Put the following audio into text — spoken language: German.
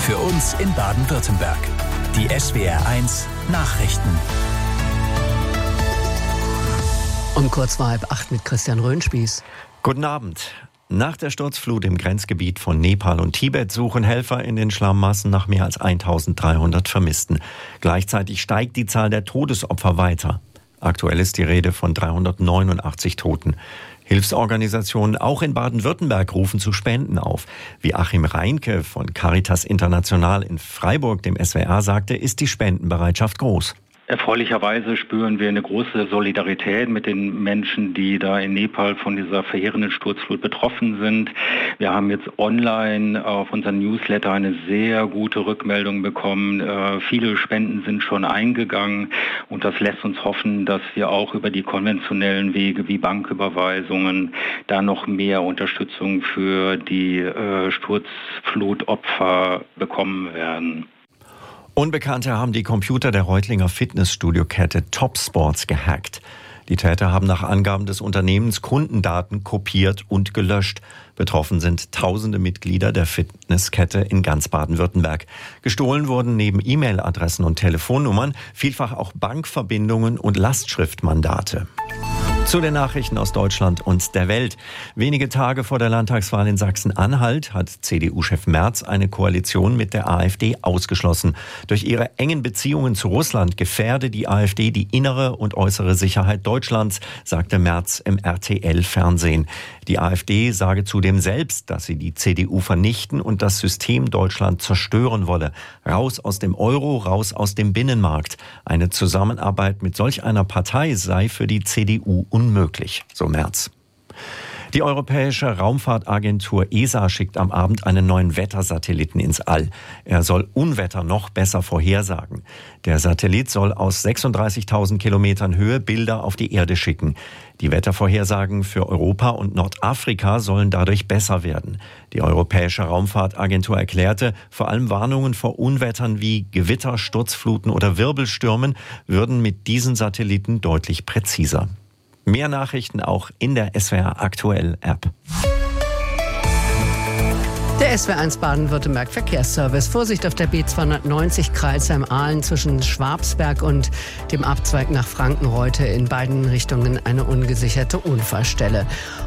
Für uns in Baden-Württemberg. Die SWR1 Nachrichten. Um kurz vor 7:30 mit Christian Röhnspieß. Guten Abend. Nach der Sturzflut im Grenzgebiet von Nepal und Tibet suchen Helfer in den Schlammmassen nach mehr als 1300 Vermissten. Gleichzeitig steigt die Zahl der Todesopfer weiter. Aktuell ist die Rede von 389 Toten. Hilfsorganisationen auch in Baden-Württemberg rufen zu Spenden auf. Wie Achim Reinke von Caritas International in Freiburg dem SWR sagte, ist die Spendenbereitschaft groß. Erfreulicherweise spüren wir eine große Solidarität mit den Menschen, die da in Nepal von dieser verheerenden Sturzflut betroffen sind. Wir haben jetzt online auf unseren Newsletter eine sehr gute Rückmeldung bekommen. Viele Spenden sind schon eingegangen und das lässt uns hoffen, dass wir auch über die konventionellen Wege wie Banküberweisungen da noch mehr Unterstützung für die Sturzflutopfer bekommen werden. Unbekannte haben die Computer der Reutlinger Fitnessstudio-Kette Topsports gehackt. Die Täter haben nach Angaben des Unternehmens Kundendaten kopiert und gelöscht. Betroffen sind tausende Mitglieder der Fitnesskette in ganz Baden-Württemberg. Gestohlen wurden neben E-Mail-Adressen und Telefonnummern vielfach auch Bankverbindungen und Lastschriftmandate. Zu den Nachrichten aus Deutschland und der Welt. Wenige Tage vor der Landtagswahl in Sachsen-Anhalt hat CDU-Chef Merz eine Koalition mit der AfD ausgeschlossen. Durch ihre engen Beziehungen zu Russland gefährde die AfD die innere und äußere Sicherheit Deutschlands, sagte Merz im RTL-Fernsehen. Die AfD sage zudem selbst, dass sie die CDU vernichten und das System Deutschland zerstören wolle. Raus aus dem Euro, raus aus dem Binnenmarkt. Eine Zusammenarbeit mit solch einer Partei sei für die CDU unmöglich, so Merz. Die Europäische Raumfahrtagentur ESA schickt am Abend einen neuen Wettersatelliten ins All. Er soll Unwetter noch besser vorhersagen. Der Satellit soll aus 36.000 Kilometern Höhe Bilder auf die Erde schicken. Die Wettervorhersagen für Europa und Nordafrika sollen dadurch besser werden. Die Europäische Raumfahrtagentur erklärte, vor allem Warnungen vor Unwettern wie Gewitter, Sturzfluten oder Wirbelstürmen würden mit diesen Satelliten deutlich präziser. Mehr Nachrichten auch in der SWR Aktuell App. Der SWR1 Baden-Württemberg Verkehrsservice. Vorsicht auf der B290 Crailsheim-Ahlen zwischen Schwabsberg und dem Abzweig nach Frankenreute. In beiden Richtungen eine ungesicherte Unfallstelle.